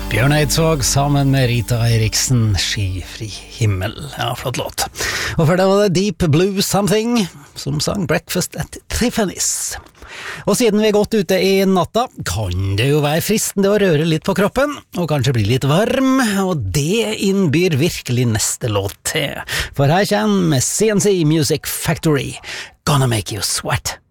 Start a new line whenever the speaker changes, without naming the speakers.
Bjørn Eidsvåg sammen med Rita Eriksen, Skyfri himmel. Ja, flott låt. Og for det var det Deep Blue Something som sang Breakfast at Tiffany's. Og siden vi er godt ute i natta, kan det jo være fristende å røre litt på kroppen, og kanskje bli litt varm, og det innbyr virkelig neste låt til. For her kommer CNC Music Factory, Gonna Make You Sweat.